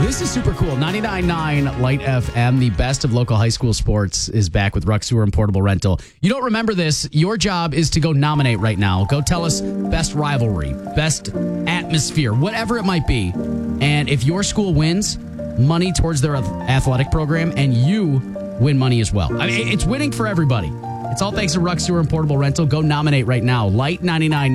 This is super cool. 99.9 Light FM, the best of local high school sports, is back with Ruck Sewer and Portable Rental. You don't remember this, your job is to go nominate right now. Go tell us best rivalry, best atmosphere, whatever it might be. And if your school wins, money towards their athletic program, and you win money as well. I mean, it's winning for everybody. It's all thanks to Ruck Sewer and Portable Rental. Go nominate right now. Light 99.9.